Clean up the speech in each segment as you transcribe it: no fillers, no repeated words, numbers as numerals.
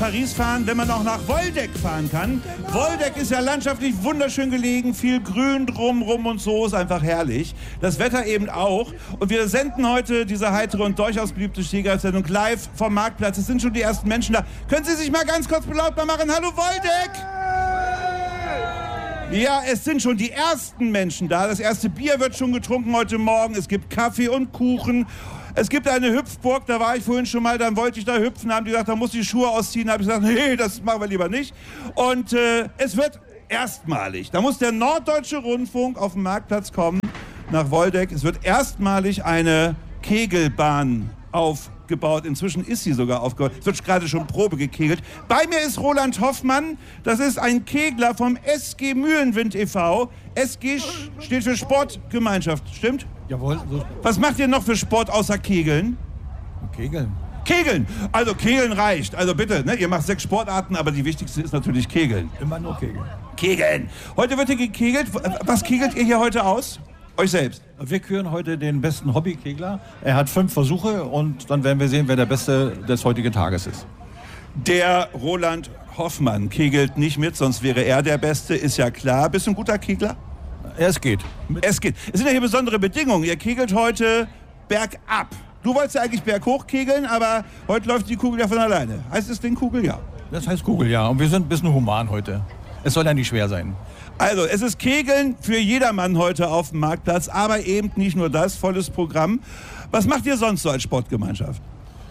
Paris fahren, wenn man auch nach Woldeck fahren kann. Genau. Woldeck ist ja landschaftlich wunderschön gelegen, viel Grün drumrum und so, ist einfach herrlich. Das Wetter eben auch. Und wir senden heute diese heitere und durchaus beliebte Stehgreifsendung live vom Marktplatz. Es sind schon die ersten Menschen da. Können Sie sich mal ganz kurz belautbar machen? Hallo Woldeck! Ja, es sind schon die ersten Menschen da. Das erste Bier wird schon getrunken heute Morgen. Es gibt Kaffee und Kuchen. Es gibt eine Hüpfburg, da war ich vorhin schon mal, dann wollte ich da hüpfen, haben die gesagt, da muss ich die Schuhe ausziehen, habe ich gesagt, nee, das machen wir lieber nicht. Und es wird erstmalig, da muss der Norddeutsche Rundfunk auf den Marktplatz kommen, nach Woldeck. Es wird erstmalig eine Kegelbahn aufgebaut. Inzwischen ist sie sogar aufgebaut. Es wird gerade schon Probe gekegelt. Bei mir ist Roland Hoffmann. Das ist ein Kegler vom SG Mühlenwind e.V. SG steht für Sportgemeinschaft. Stimmt? Jawohl. So. Was macht ihr noch für Sport außer Kegeln? Kegeln. Kegeln! Also Kegeln reicht. Also bitte, ne? Ihr macht 6 Sportarten, aber die wichtigste ist natürlich Kegeln. Immer nur Kegeln. Kegeln! Heute wird hier gekegelt. Was kegelt ihr hier heute aus? Euch selbst? Wir küren heute den besten Hobbykegler. Er hat 5 Versuche und dann werden wir sehen, wer der Beste des heutigen Tages ist. Der Roland Hoffmann kegelt nicht mit, sonst wäre er der Beste, ist ja klar. Bist du ein guter Kegler? Es geht. Es geht. Es sind ja hier besondere Bedingungen. Ihr kegelt heute bergab. Du wolltest ja eigentlich berghoch kegeln, aber heute läuft die Kugel ja von alleine. Heißt das Ding Kugel? Ja. Das heißt Kugel, ja. Und wir sind ein bisschen human heute. Es soll ja nicht schwer sein. Also, es ist Kegeln für jedermann heute auf dem Marktplatz, aber eben nicht nur das, volles Programm. Was macht ihr sonst so als Sportgemeinschaft?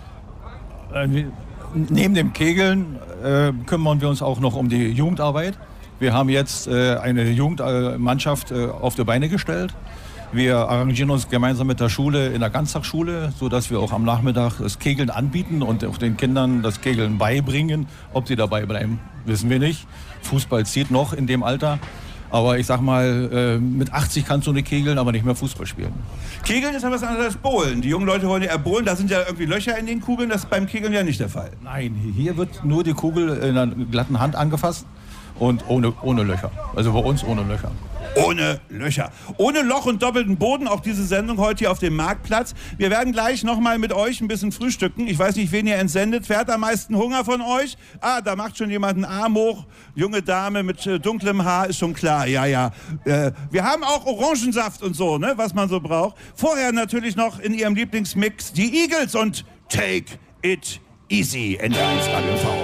Neben dem Kegeln kümmern wir uns auch noch um die Jugendarbeit. Wir haben jetzt eine Jugendmannschaft auf die Beine gestellt. Wir arrangieren uns gemeinsam mit der Schule in der Ganztagsschule, sodass wir auch am Nachmittag das Kegeln anbieten und auch den Kindern das Kegeln beibringen. Ob sie dabei bleiben, wissen wir nicht. Fußball zieht noch in dem Alter. Aber ich sag mal, mit 80 kannst du nicht kegeln, aber nicht mehr Fußball spielen. Kegeln ist ja was anderes als Bowlen. Die jungen Leute wollen ja bowlen, da sind ja irgendwie Löcher in den Kugeln. Das ist beim Kegeln ja nicht der Fall. Nein, hier wird nur die Kugel in einer glatten Hand angefasst und ohne Löcher. Also bei uns ohne Löcher. Ohne Löcher. Ohne Loch und doppelten Boden, auch diese Sendung heute hier auf dem Marktplatz. Wir werden gleich nochmal mit euch ein bisschen frühstücken. Ich weiß nicht, wen ihr entsendet. Wer hat am meisten Hunger von euch? Ah, da macht schon jemand einen Arm hoch. Junge Dame mit dunklem Haar, ist schon klar. Ja. Wir haben auch Orangensaft und so, ne, was man so braucht. Vorher natürlich noch in ihrem Lieblingsmix die Eagles und Take It Easy. NDR1 Radio V.